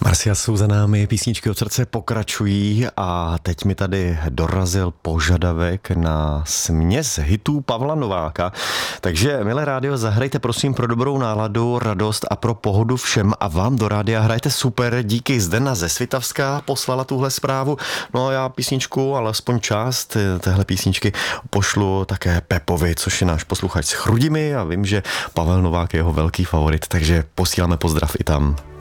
Marcia jsou za námi, písničky od srdce pokračují a teď mi tady dorazil požadavek na směs hitů Pavla Nováka. Takže, milé rádio, zahrajte prosím pro dobrou náladu, radost a pro pohodu všem a vám do rádia hrajte super. Díky, Zdena ze Svitavska poslala tuhle zprávu. No a já písničku, ale aspoň část téhle písničky pošlu také Pepovi, což je náš posluchač z Chrudimi a vím, že Pavel Novák je jeho velký favorit, takže posíláme pozdrav i tam.